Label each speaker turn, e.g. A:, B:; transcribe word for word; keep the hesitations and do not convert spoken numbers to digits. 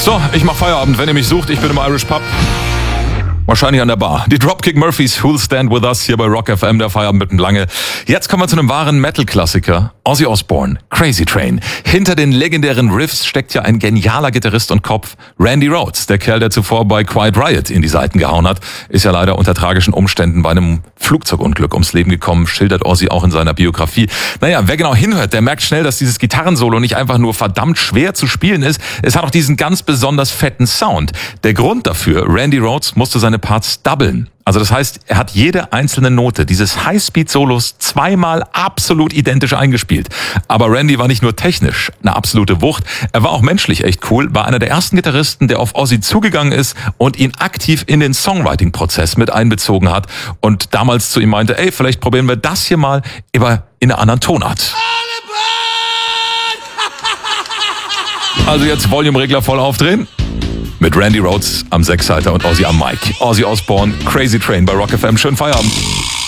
A: So, ich mach Feierabend. Wenn ihr mich sucht, ich bin im Irish Pub. Wahrscheinlich an der Bar. Die Dropkick Murphys, Who'll Stand With Us, hier bei Rock F M, der Feierabend mit dem Lange. Jetzt kommen wir zu einem wahren Metal-Klassiker. Ozzy Osbourne, Crazy Train. Hinter den legendären Riffs steckt ja ein genialer Gitarrist und Kopf, Randy Rhoads. Der Kerl, der zuvor bei Quiet Riot in die Seiten gehauen hat, ist ja leider unter tragischen Umständen bei einem Flugzeugunglück ums Leben gekommen, schildert Ozzy auch in seiner Biografie. Naja, wer genau hinhört, der merkt schnell, dass dieses Gitarrensolo nicht einfach nur verdammt schwer zu spielen ist. Es hat auch diesen ganz besonders fetten Sound. Der Grund dafür, Randy Rhoads musste seine Parts doublen. Also das heißt, er hat jede einzelne Note dieses Highspeed-Solos zweimal absolut identisch eingespielt. Aber Randy war nicht nur technisch eine absolute Wucht, er war auch menschlich echt cool, war einer der ersten Gitarristen, der auf Ozzy zugegangen ist und ihn aktiv in den Songwriting-Prozess mit einbezogen hat und damals zu ihm meinte, ey, vielleicht probieren wir das hier mal aber in einer anderen Tonart. Also jetzt Volume-Regler voll aufdrehen. Mit Randy Rhoads am Sechsseiter und Ozzy am Mic. Ozzy Osbourne, Crazy Train bei Rock F M. Schönen Feierabend.